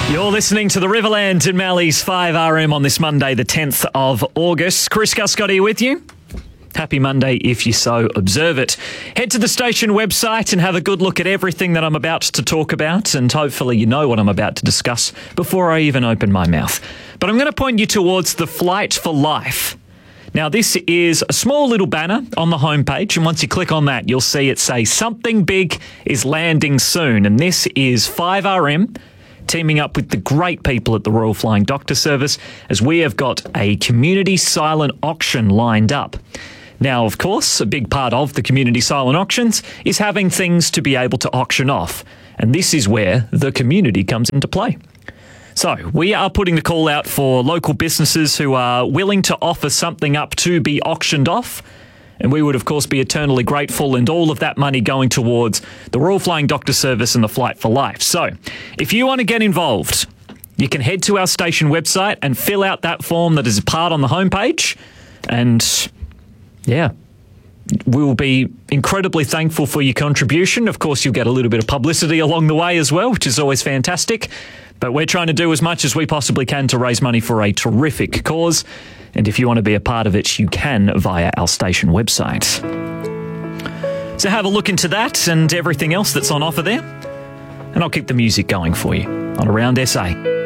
You're listening to the Riverland and Mally's 5RM on this Monday, the 10th of August. Chris Guscott with you. Happy Monday if you so observe it. Head to the station website and have a good look at everything that I'm about to talk about, and hopefully you know what I'm about to discuss before I even open my mouth. But I'm going to point you towards the Flight for Life. Now, this is a small little banner on the homepage, and once you click on that, you'll see it say something big is landing soon, and this is 5RM teaming up with the great people at the Royal Flying Doctor Service, as we have got a community silent auction lined up. Now, of course, a big part of the community silent auctions is having things to be able to auction off, and this is where the community comes into play. So, we are putting the call out for local businesses who are willing to offer something up to be auctioned off, and we would, of course, be eternally grateful, and all of that money going towards the Royal Flying Doctor Service and the Flight for Life. So, if you want to get involved, you can head to our station website and fill out that form that is a part on the homepage, and yeah, we will be incredibly thankful for your contribution. Of course, you'll get a little bit of publicity along the way as well, which is always fantastic. But we're trying to do as much as we possibly can to raise money for a terrific cause. And if you want to be a part of it, you can via our station website. So have a look into that and everything else that's on offer there. And I'll keep the music going for you on Around SA.